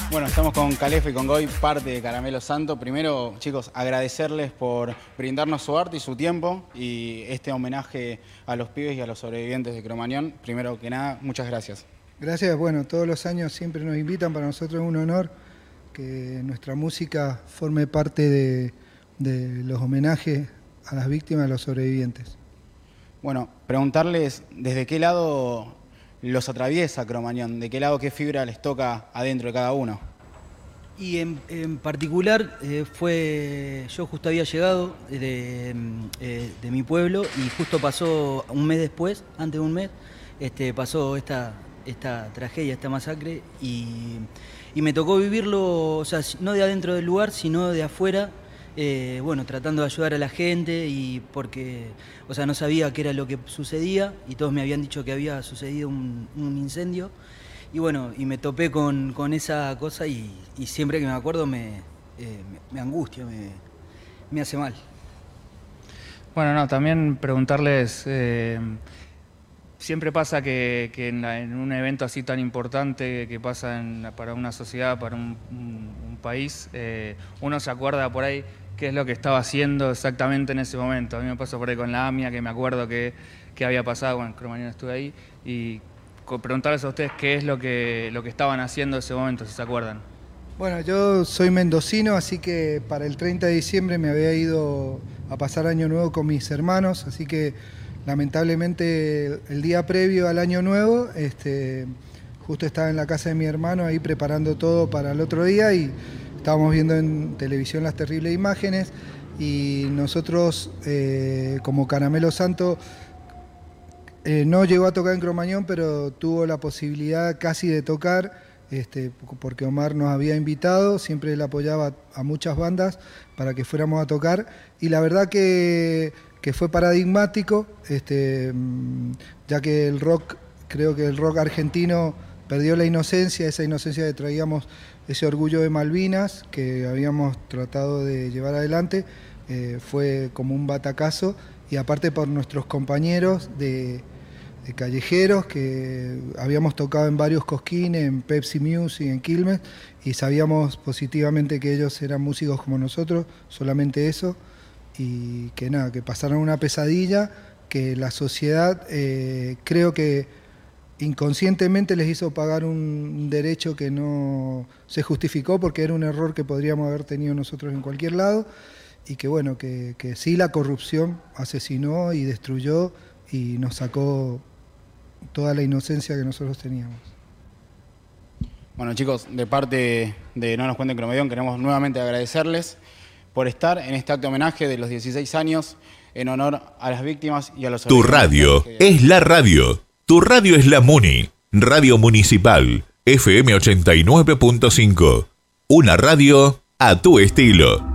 Bueno, estamos con Calefa y con Goy, parte de Caramelo Santo. Primero, chicos, agradecerles por brindarnos su arte y su tiempo y este homenaje a los pibes y a los sobrevivientes de Cromañón. Primero que nada, muchas gracias. Gracias, bueno, todos los años siempre nos invitan, para nosotros es un honor que nuestra música forme parte de los homenajes a las víctimas, a los sobrevivientes. Bueno, preguntarles desde qué lado los atraviesa Cromañón, de qué lado, qué fibra les toca adentro de cada uno. Y en particular yo justo había llegado de mi pueblo y justo pasó un mes después, antes de un mes, pasó esta tragedia, esta masacre y me tocó vivirlo, o sea, no de adentro del lugar, sino de afuera, bueno, tratando de ayudar a la gente y porque, o sea, no sabía qué era lo que sucedía y todos me habían dicho que había sucedido un incendio y bueno, y me topé con esa cosa y siempre que me acuerdo me angustia, me hace mal. Bueno, no, también preguntarles, siempre pasa que en un evento así tan importante que pasa para una sociedad, para un país, uno se acuerda por ahí qué es lo que estaba haciendo exactamente en ese momento. A mí me pasó por ahí con la AMIA, que me acuerdo que había pasado, bueno, en Cromañón estuve ahí, y preguntarles a ustedes qué es lo que estaban haciendo en ese momento, si se acuerdan. Bueno, yo soy mendocino, así que para el 30 de diciembre me había ido a pasar Año Nuevo con mis hermanos, así que lamentablemente el día previo al Año Nuevo, justo estaba en la casa de mi hermano ahí preparando todo para el otro día y estábamos viendo en televisión las terribles imágenes y nosotros como Caramelo Santo no llegó a tocar en Cromañón, pero tuvo la posibilidad casi de tocar, porque Omar nos había invitado, siempre él apoyaba a muchas bandas para que fuéramos a tocar y la verdad que fue paradigmático, ya que el rock, creo que el rock argentino perdió la inocencia, esa inocencia que traíamos, ese orgullo de Malvinas que habíamos tratado de llevar adelante, fue como un batacazo y aparte por nuestros compañeros de callejeros que habíamos tocado en varios cosquines, en Pepsi Music, en Quilmes y sabíamos positivamente que ellos eran músicos como nosotros, solamente eso. Y que nada, que pasaron una pesadilla que la sociedad creo que inconscientemente les hizo pagar un derecho que no se justificó porque era un error que podríamos haber tenido nosotros en cualquier lado y que bueno, que sí la corrupción asesinó y destruyó y nos sacó toda la inocencia que nosotros teníamos. Bueno, chicos, de parte de No Nos Cuenten Cromañón queremos nuevamente agradecerles por estar en este acto de homenaje de los 16 años en honor a las víctimas y a los Tu radio es la radio. Tu radio es la Muni. Radio Municipal FM 89.5. Una radio a tu estilo.